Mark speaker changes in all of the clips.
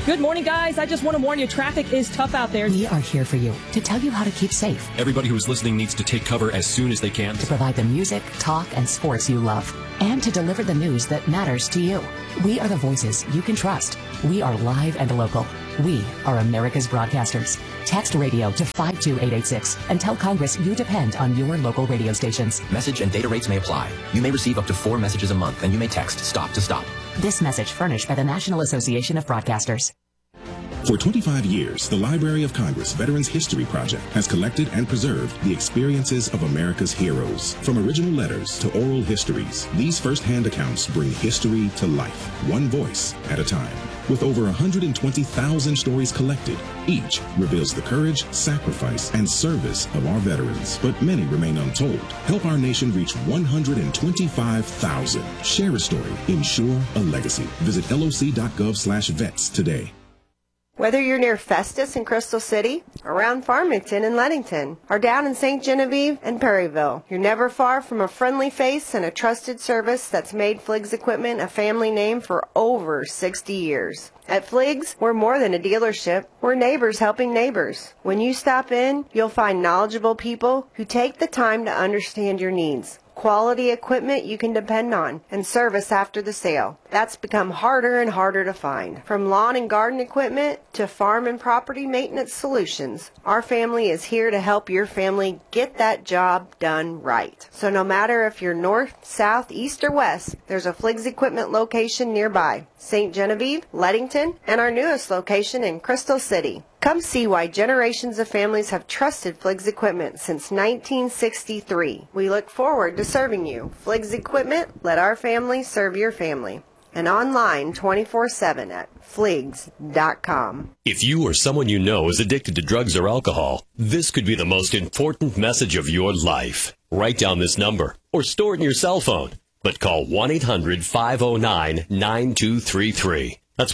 Speaker 1: Good morning, guys. I just want to warn you, traffic is tough out there.
Speaker 2: We are here for you to tell you how to keep safe.
Speaker 3: Everybody who's listening needs to take cover as soon as they can.
Speaker 2: To provide the music, talk, and sports you love. And to deliver the news that matters to you. We are the voices you can trust. We are live and local. We are America's broadcasters. Text radio to 52886 and tell Congress you depend on your local radio stations.
Speaker 4: Message and data rates may apply. You may receive up to 4 messages a month, and you may text STOP to STOP.
Speaker 2: This message furnished by the National Association of Broadcasters.
Speaker 5: For 25 years, the Library of Congress Veterans History Project has collected and preserved the experiences of America's heroes. From original letters to oral histories, these first-hand accounts bring history to life, one voice at a time. With over 120,000 stories collected, each reveals the courage, sacrifice, and service of our veterans. But many remain untold. Help our nation reach 125,000. Share a story. Ensure a legacy. Visit loc.gov/vets today.
Speaker 6: Whether you're near Festus in Crystal City, around Farmington and Leadington, or down in St. Genevieve and Perryville, you're never far from a friendly face and a trusted service that's made Fliggs Equipment a family name for over 60 years. At Fliggs, we're more than a dealership. We're neighbors helping neighbors. When you stop in, you'll find knowledgeable people who take the time to understand your needs. Quality equipment you can depend on, and service after the sale. That's become harder and harder to find. From lawn and garden equipment to farm and property maintenance solutions, our family is here to help your family get that job done right. So no matter if you're north, south, east, or west, there's a Fliggs Equipment location nearby. St. Genevieve, Leadington, and our newest location in Crystal City. Come see why generations of families have trusted Fliggs Equipment since 1963. We look forward to serving you. Fliggs Equipment, let our family serve your family. And online 24/7 at fliggs.com.
Speaker 7: If you or someone you know is addicted to drugs or alcohol, this could be the most important message of your life. Write down this number or store it in your cell phone. But call 1-800-509-9233. That's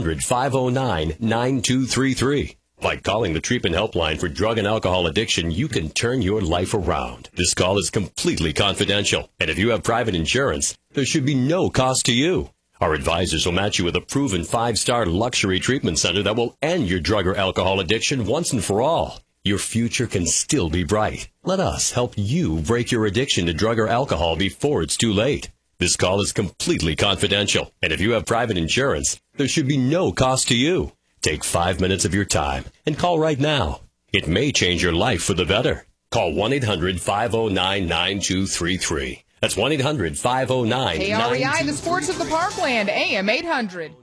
Speaker 7: 1-800-509-9233. By calling the treatment helpline for drug and alcohol addiction, you can turn your life around. This call is completely confidential, and if you have private insurance, there should be no cost to you. Our advisors will match you with a proven 5-star luxury treatment center that will end your drug or alcohol addiction once and for all. Your future can still be bright. Let us help you break your addiction to drug or alcohol before it's too late. This call is completely confidential, and if you have private insurance, there should be no cost to you. Take 5 minutes of your time and call right now. It may change your life for the better. Call 1-800-509-9233. That's 1-800-509-9233.
Speaker 8: KREI, the sports of the Parkland, AM 800.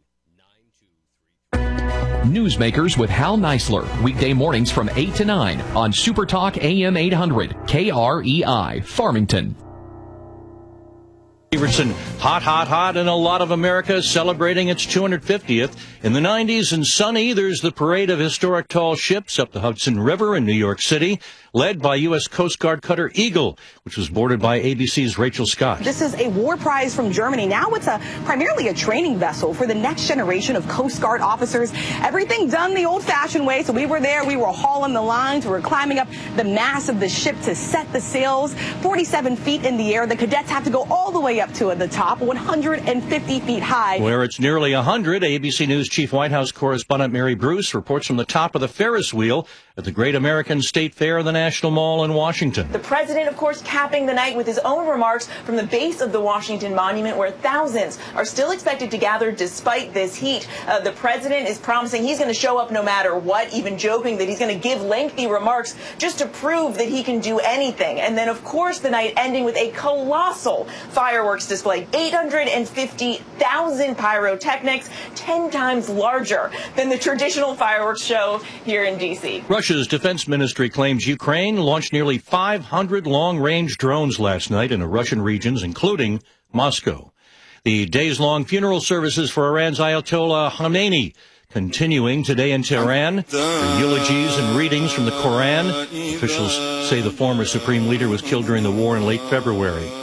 Speaker 9: Newsmakers with Hal Neisler, weekday mornings from 8 to 9 on Super Talk AM 800, KREI, Farmington.
Speaker 10: Davidson, hot, and a lot of America is celebrating its 250th. In the 90s and sunny, there's the parade of historic tall ships up the Hudson River in New York City, led by U.S. Coast Guard cutter Eagle, which was boarded by ABC's Rachel Scott.
Speaker 11: This is a war prize from Germany. Now it's primarily a training vessel for the next generation of Coast Guard officers. Everything done the old-fashioned way, so we were there, we were hauling the lines, we were climbing up the mast of the ship to set the sails. 47 feet in the air, the cadets have to go all the way up to the top, 150 feet high.
Speaker 10: Where it's nearly 100, ABC News Chief White House correspondent Mary Bruce reports from the top of the Ferris wheel at the Great American State Fair in the National Mall in Washington.
Speaker 12: The president, of course, capping the night with his own remarks from the base of the Washington Monument, where thousands are still expected to gather despite this heat. The president is promising he's going to show up no matter what, even joking that he's going to give lengthy remarks just to prove that he can do anything. And then, of course, the night ending with a colossal fireworks display, 850,000 pyrotechnics, 10 times larger than the traditional fireworks show here in D.C.
Speaker 10: Russia's defense ministry claims Ukraine launched nearly 500 long-range drones last night into Russian regions, including Moscow. The days-long funeral services for Iran's Ayatollah Khamenei continuing today in Tehran. The eulogies and readings from the Koran. Officials say the former supreme leader was killed during the war in late February.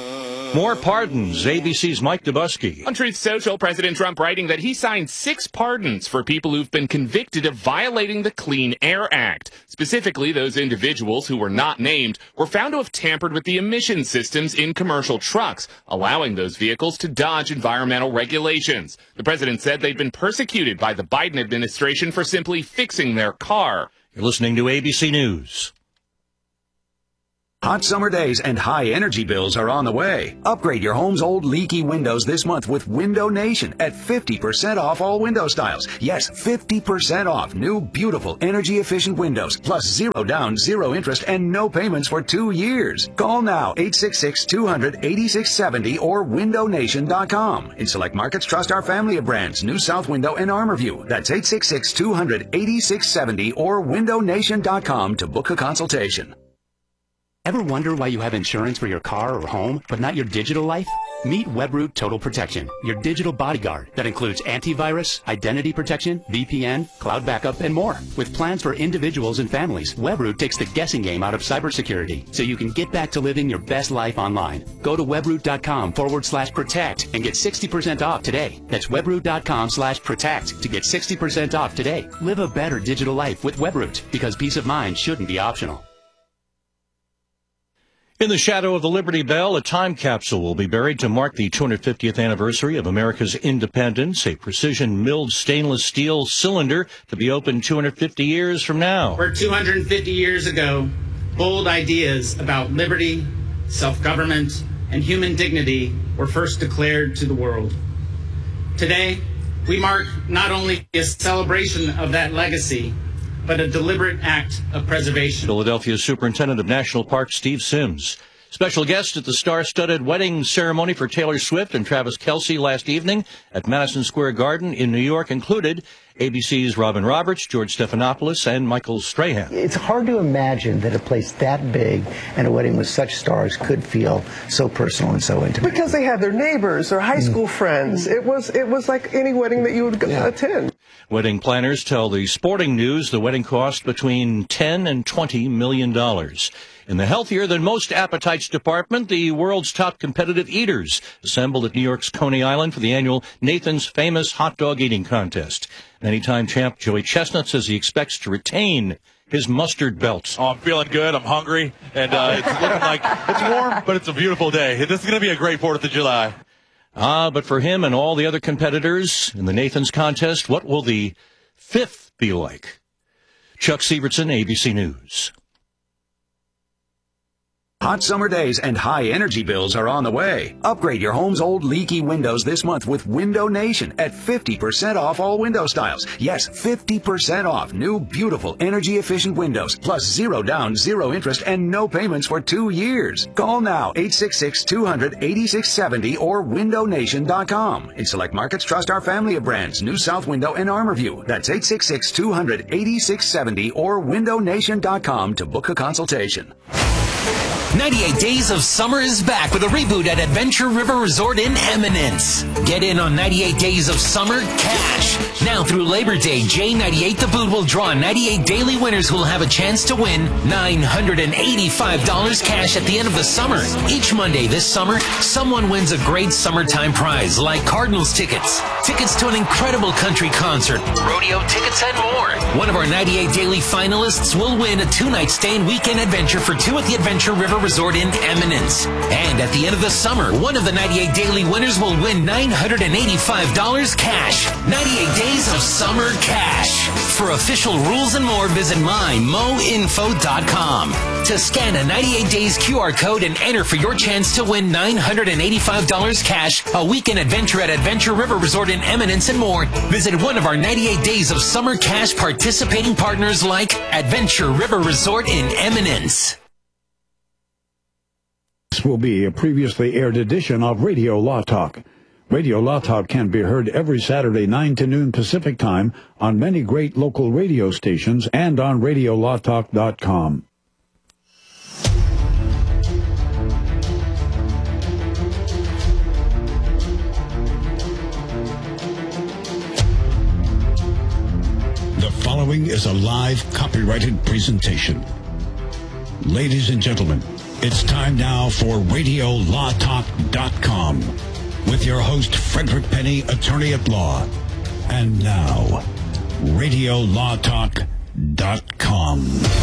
Speaker 10: More pardons. ABC's Mike Dubusky.
Speaker 13: On Truth Social, President Trump writing that he signed 6 pardons for people who've been convicted of violating the Clean Air Act. Specifically, those individuals who were not named were found to have tampered with the emission systems in commercial trucks, allowing those vehicles to dodge environmental regulations. The president said they'd been persecuted by the Biden administration for simply fixing their car.
Speaker 10: You're listening to ABC News.
Speaker 14: Hot summer days and high energy bills are on the way. Upgrade your home's old leaky windows this month with Window Nation at 50% off all window styles. Yes, 50% off new, beautiful, energy-efficient windows, plus 0 down, 0 interest, and no payments for 2 years. Call now, 866-200-8670 or windownation.com. In select markets, trust our family of brands, New South Window and ArmorView. That's 866-200-8670 or windownation.com to book a consultation.
Speaker 15: Ever wonder why you have insurance for your car or home, but not your digital life? Meet Webroot Total Protection, your digital bodyguard that includes antivirus, identity protection, VPN, cloud backup, and more. With plans for individuals and families, Webroot takes the guessing game out of cybersecurity, so you can get back to living your best life online. Go to webroot.com/protect and get 60% off today. That's webroot.com/protect to get 60% off today. Live a better digital life with Webroot, because peace of mind shouldn't be optional.
Speaker 10: In the shadow of the Liberty Bell, a time capsule will be buried to mark the 250th anniversary of America's independence, a precision-milled stainless steel cylinder to be opened 250 years from now.
Speaker 16: Where 250 years ago, bold ideas about liberty, self-government, and human dignity were first declared to the world. Today, we mark not only a celebration of that legacy, but a deliberate act of preservation.
Speaker 10: Philadelphia's Superintendent of National Parks, Steve Sims. Special guest at the star-studded wedding ceremony for Taylor Swift and Travis Kelce last evening at Madison Square Garden in New York included ABC's Robin Roberts, George Stephanopoulos, and Michael Strahan.
Speaker 17: It's hard to imagine that a place that big and a wedding with such stars could feel so personal and so intimate.
Speaker 18: Because they had their neighbors, their high school friends. It was like any wedding that you would attend.
Speaker 10: Wedding planners tell the Sporting News the wedding cost between $10 and $20 million. In the healthier than most appetites department, the world's top competitive eaters assembled at New York's Coney Island for the annual Nathan's Famous Hot Dog Eating Contest. Anytime champ Joey Chestnut says he expects to retain his mustard belt.
Speaker 19: Oh, I'm feeling good. I'm hungry. And it's looking like it's warm, but it's a beautiful day. This is going to be a great 4th of July.
Speaker 10: But for him and all the other competitors in the Nathan's contest, what will the 5th be like? Chuck Sievertson, ABC News.
Speaker 14: Hot summer days and high energy bills are on the way. Upgrade your home's old leaky windows this month with Window Nation at 50% off all window styles. Yes, 50% off new, beautiful, energy-efficient windows, plus 0 down, 0 interest, and no payments for 2 years. Call now, 866-200-8670 or windownation.com. In select markets, trust our family of brands, New South Window and ArmorView. That's 866-200-8670 or windownation.com to book a consultation.
Speaker 20: 98 Days of Summer is back with a reboot at Adventure River Resort in Eminence. Get in on 98 Days of Summer cash. Now through Labor Day, J98 The Boot will draw 98 daily winners who will have a chance to win $985 cash at the end of the summer. Each Monday this summer, someone wins a great summertime prize like Cardinals tickets, tickets to an incredible country concert, rodeo tickets, and more. One of our 98 daily finalists will win a 2-night stay and weekend adventure for 2 at the Adventure River Resort in Eminence. And at the end of the summer, one of the 98 daily winners will win $985 cash. 98 Days of Summer cash. For official rules and more, visit mymoinfo.com. To scan a 98 Days QR code and enter for your chance to win $985 cash, a weekend adventure at Adventure River Resort in Eminence, and more, visit one of our 98 Days of Summer cash participating partners like Adventure River Resort in Eminence.
Speaker 21: This will be a previously aired edition of Radio Law Talk. Radio Law Talk can be heard every Saturday 9 to noon Pacific Time on many great local radio stations and on radiolawtalk.com.
Speaker 22: The following is a live copyrighted presentation. Ladies and gentlemen, It's time now for RadioLawTalk.com with your host, Frederick Penny, attorney at law. And now, RadioLawTalk.com.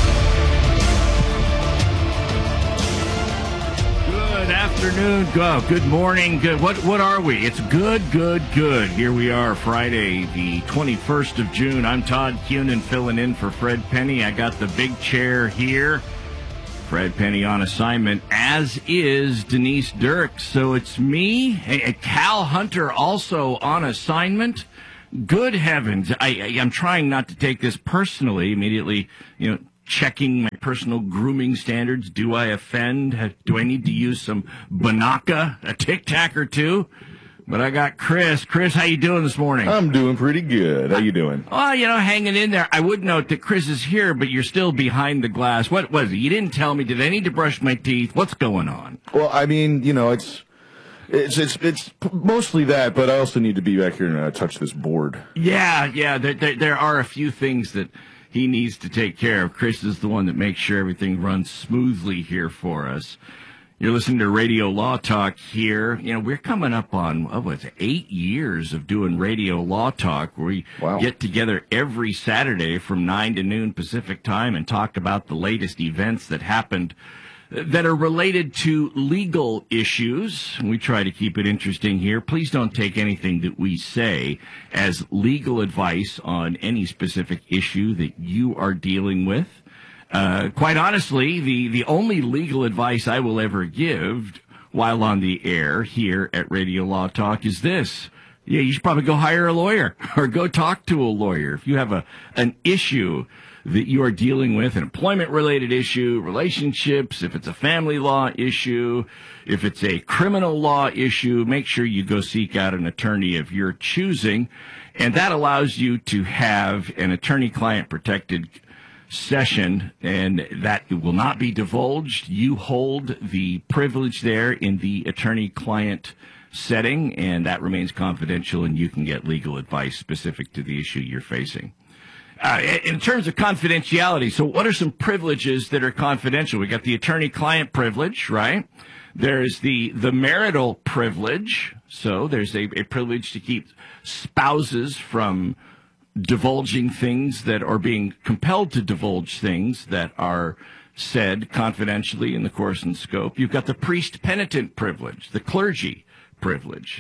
Speaker 1: Good afternoon. Good morning. Good. What are we? It's good. Here we are, Friday, the 21st of June. I'm Todd Cunin, filling in for Fred Penny. I got the big chair here. Fred Penny on assignment, as is Denise Dirks. So it's me, Cal Hunter also on assignment. Good heavens. I'm trying not to take this personally. Immediately, checking my personal grooming standards. Do I offend? Do I need to use some Banaka, a Tic Tac or two? But I got Chris. Chris, how you doing this morning?
Speaker 3: I'm doing pretty good. How you doing?
Speaker 1: Oh, hanging in there. I would note that Chris is here, but you're still behind the glass. What was it? You didn't tell me. Did I need to brush my teeth? What's going on?
Speaker 3: Well, I mean, it's mostly that, but I also need to be back here and touch this board.
Speaker 1: Yeah. There are a few things that he needs to take care of. Chris is the one that makes sure everything runs smoothly here for us. You're listening to Radio Law Talk here. We're coming up on, 8 years of doing Radio Law Talk, where we get together every Saturday from 9 to noon Pacific time and talk about the latest events that happened that are related to legal issues. We try to keep it interesting here. Please don't take anything that we say as legal advice on any specific issue that you are dealing with. Quite honestly, the only legal advice I will ever give while on the air here at Radio Law Talk is this. Yeah, you should probably go hire a lawyer or go talk to a lawyer. If you have an issue that you are dealing with, an employment-related issue, relationships, if it's a family law issue, if it's a criminal law issue, make sure you go seek out an attorney of your choosing. And that allows you to have an attorney-client protected session, and that will not be divulged. You hold the privilege there in the attorney-client setting, and that remains confidential, and you can get legal advice specific to the issue you're facing. In terms of confidentiality, so what are some privileges that are confidential? We got the attorney-client privilege, right? There's the marital privilege. So there's a privilege to keep spouses from divulging things that are being compelled to divulge things that are said confidentially in the course and scope. You've got the priest penitent privilege, the clergy privilege,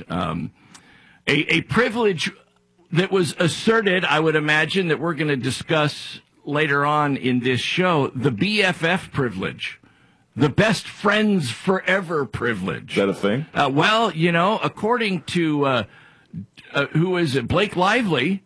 Speaker 1: a privilege that was asserted, I would imagine, that we're going to discuss later on in this show, the BFF privilege, the best friends forever privilege.
Speaker 3: Is that a thing?
Speaker 1: Well, according to, who is it, Blake Lively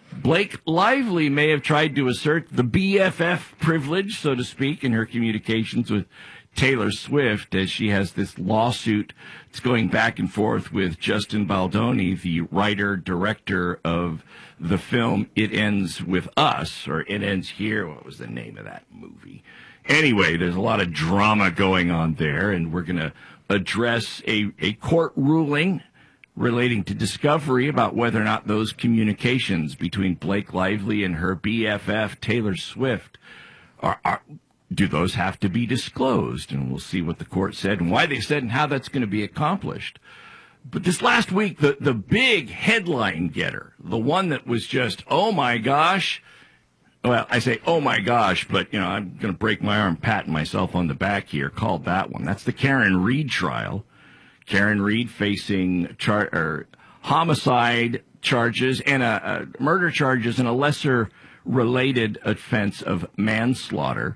Speaker 1: may have tried to assert the BFF privilege, so to speak, in her communications with Taylor Swift, as she has this lawsuit that's going back and forth with Justin Baldoni, the writer-director of the film It Ends With Us, or It Ends Here. What was the name of that movie? Anyway, there's a lot of drama going on there, and we're going to address a court ruling relating to discovery about whether or not those communications between Blake Lively and her BFF, Taylor Swift, do those have to be disclosed? And we'll see what the court said and why they said and how that's going to be accomplished. But this last week, the big headline getter, the one that was just, oh my gosh. Well, I say, oh my gosh, but, I'm going to break my arm patting myself on the back here, called that one. That's the Karen Read trial. Karen Read facing homicide charges and murder charges and a lesser related offense of manslaughter.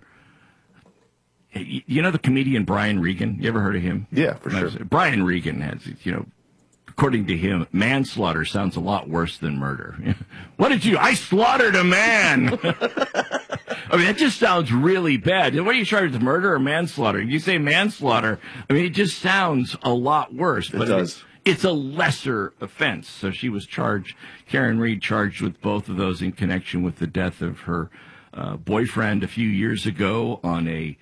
Speaker 1: The comedian Brian Regan? You ever heard of him?
Speaker 3: Yeah, for sure.
Speaker 1: Brian Regan has, according to him, manslaughter sounds a lot worse than murder. I slaughtered a man! I mean, that just sounds really bad. What are you charged with, murder or manslaughter? You say manslaughter, it just sounds a lot worse.
Speaker 3: It does.
Speaker 1: It's a lesser offense. So she was Karen Read charged with both of those in connection with the death of her boyfriend a few years ago on a...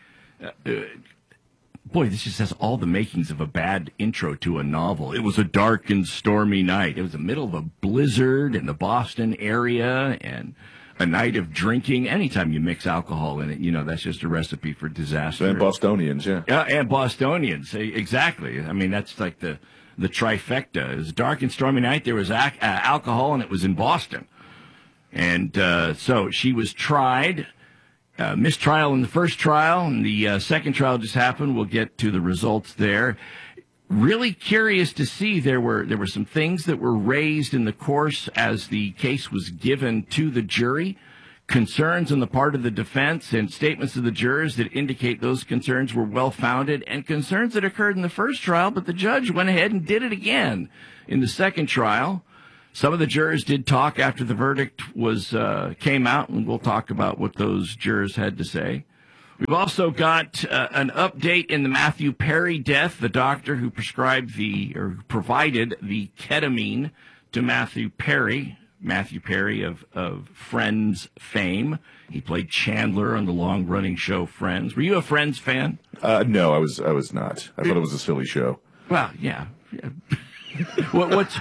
Speaker 1: Boy, this just has all the makings of a bad intro to a novel. It was a dark and stormy night. It was the middle of a blizzard in the Boston area, and a night of drinking. Anytime you mix alcohol in it, that's just a recipe for disaster.
Speaker 3: And Bostonians, yeah.
Speaker 1: Yeah, and Bostonians, exactly. I mean, that's like the trifecta. It was a dark and stormy night. There was alcohol, and it was in Boston. And so she was tried, mistrial in the first trial, and the second trial just happened. We'll get to the results there. Really curious to see there were some things that were raised in the course as the case was given to the jury, concerns on the part of the defense and statements of the jurors that indicate those concerns were well-founded, and concerns that occurred in the first trial, but the judge went ahead and did it again in the second trial. Some of the jurors did talk after the verdict came out, and we'll talk about what those jurors had to say. We've also got an update in the Matthew Perry death, the doctor who provided the ketamine to Matthew Perry of Friends fame. He played Chandler on the long-running show Friends. Were you a Friends fan?
Speaker 3: No, I was not. I thought it was a silly show.
Speaker 1: Well, yeah. Which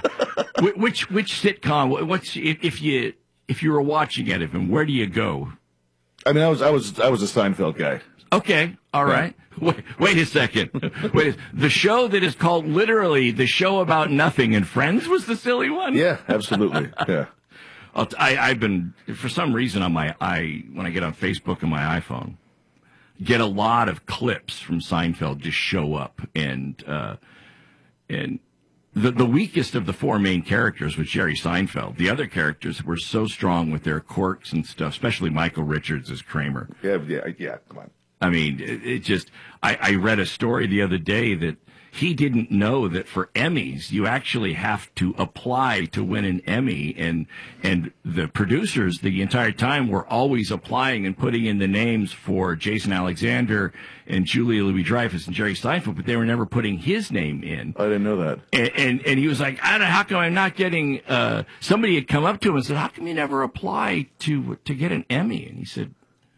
Speaker 1: sitcom? If you were watching it of him, where do you go?
Speaker 3: I mean, I was a Seinfeld guy.
Speaker 1: Okay, all right. Wait a second. The show that is called literally The Show About Nothing and Friends was the silly one?
Speaker 3: Yeah, absolutely. Yeah.
Speaker 1: I've been, for some reason, when I get on Facebook on my iPhone, get a lot of clips from Seinfeld just show up, and the weakest of the four main characters was Jerry Seinfeld. The other characters were so strong with their quirks and stuff, especially Michael Richards as Kramer.
Speaker 3: Yeah, come on.
Speaker 1: I mean, it just, I read a story the other day that he didn't know that for Emmys, you actually have to apply to win an Emmy, and the producers the entire time were always applying and putting in the names for Jason Alexander and Julia Louis-Dreyfus and Jerry Seinfeld, but they were never putting his name in.
Speaker 3: I didn't know that.
Speaker 1: And he was like, I don't know, how come I'm not getting, somebody had come up to him and said, how come you never apply to get an Emmy? And he said,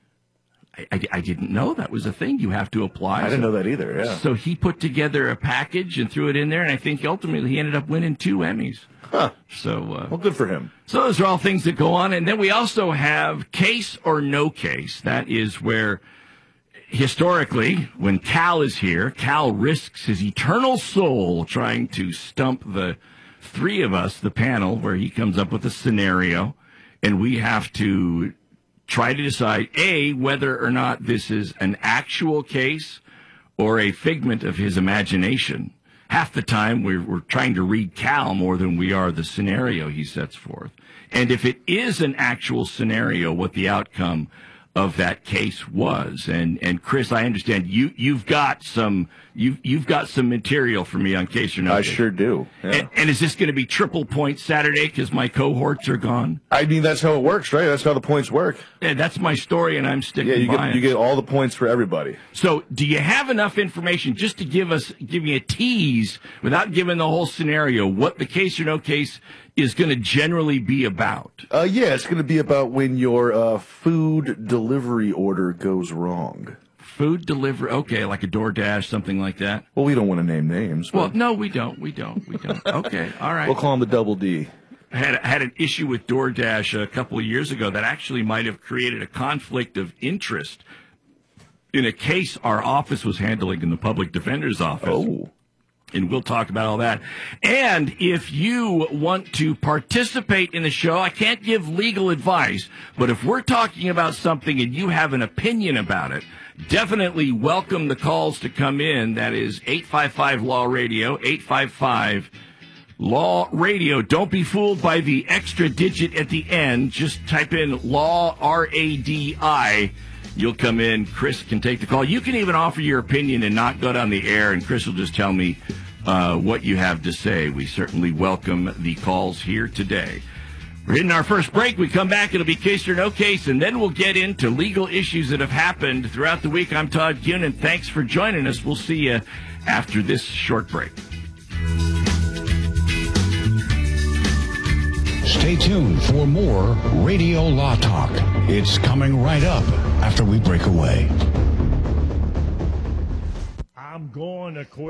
Speaker 1: I didn't know that was a thing. You have to apply.
Speaker 3: I didn't know that either, yeah.
Speaker 1: So he put together a package and threw it in there, and I think ultimately he ended up winning 2 Emmys.
Speaker 3: Huh.
Speaker 1: So,
Speaker 3: well, good for him.
Speaker 1: So those are all things that go on. And then we also have case or no case. That is where, historically, when Cal is here, Cal risks his eternal soul trying to stump the three of us, the panel, where he comes up with a scenario, and we have to try to decide, A, whether or not this is an actual case or a figment of his imagination. Half the time, we're trying to read Cal more than we are the scenario he sets forth. And if it is an actual scenario, what the outcome of that case was. And Chris, I understand you've got some material for me on case or no.
Speaker 3: I sure do. Yeah.
Speaker 1: And is this going to be triple points Saturday because my cohorts are gone?
Speaker 3: I mean, that's how it works, right? That's how the points work.
Speaker 1: Yeah, that's my story, and I'm sticking by it.
Speaker 3: You get all the points for everybody.
Speaker 1: So, do you have enough information just to give me a tease without giving the whole scenario what the case or no case is going to generally be about?
Speaker 3: Yeah, it's going to be about when your food delivery order goes wrong.
Speaker 1: Food delivery, okay, like a DoorDash, something like that.
Speaker 3: Well, we don't want to name names.
Speaker 1: Well, no, we don't. Okay, all right.
Speaker 3: We'll call them the Double D.
Speaker 1: I had an issue with DoorDash a couple of years ago that actually might have created a conflict of interest in a case our office was handling in the public defender's office.
Speaker 3: Oh.
Speaker 1: And we'll talk about all that. And if you want to participate in the show, I can't give legal advice, but if we're talking about something and you have an opinion about it, definitely welcome the calls to come in. That is 855-LAW-RADIO, 855-LAW-RADIO. Don't be fooled by the extra digit at the end. Just type in LAW, R-A-D-I. You'll come in. Chris can take the call. You can even offer your opinion and not go down the air, and Chris will just tell me what you have to say. We certainly welcome the calls here today. We're hitting our first break. We come back. It'll be case or no case, and then we'll get into legal issues that have happened throughout the week. I'm Todd Kuhn, and thanks for joining us. We'll see you after this short break.
Speaker 22: Stay tuned for more Radio Law Talk. It's coming right up after we break away.
Speaker 2: I'm going to quit.